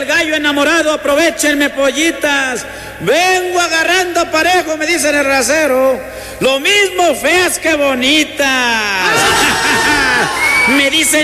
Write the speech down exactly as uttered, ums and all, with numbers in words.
el gallo enamorado, aprovechenme pollitas. Vengo agarrando parejo, me dicen el rasero. Lo mismo feas que bonitas. Me dicen